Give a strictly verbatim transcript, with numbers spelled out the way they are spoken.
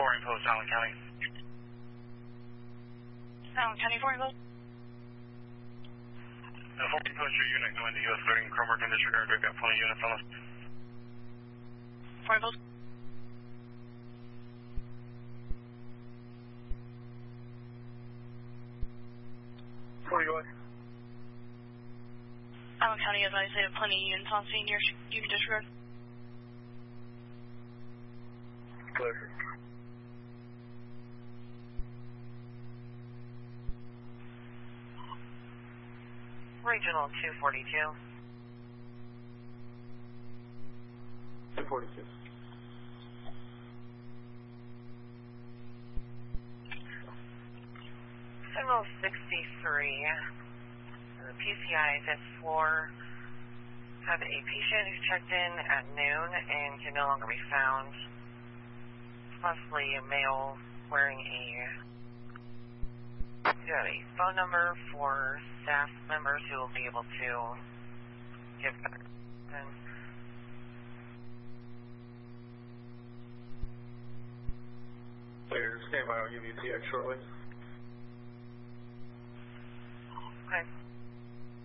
four in post, Allen County. Allen County four in post. Uh, four in post, your unit going to U S thirty, Chrome working disregard. We've got plenty of units on us. four in post. Where are you going? Allen County, as I say, have plenty of units on scene. Your unit disregard. Clear. Regional two forty-two. two forty-two. Signal sixty-three. The P C I fifth floor. Have a patient who checked in at noon and can no longer be found. Possibly a male wearing a... Do you have a phone number for staff members who will be able to give back? Clear. Stand by. I'll give you a T X shortly. Okay.